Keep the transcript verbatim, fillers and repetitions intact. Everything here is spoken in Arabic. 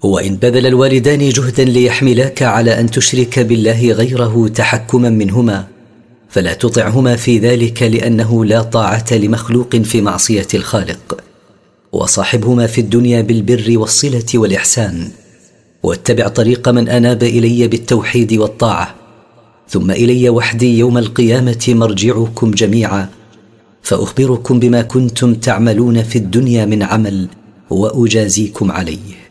وإن بذل الوالدان جهدا ليحملاك على أن تشرك بالله غيره تحكما منهما فلا تطعهما في ذلك، لأنه لا طاعة لمخلوق في معصية الخالق. وصاحبهما في الدنيا بالبر والصلة والإحسان، واتبع طريق من أناب إلي بالتوحيد والطاعة، ثم إلي وحدي يوم القيامة مرجعكم جميعا فأخبركم بما كنتم تعملون في الدنيا من عمل وأجازيكم عليه.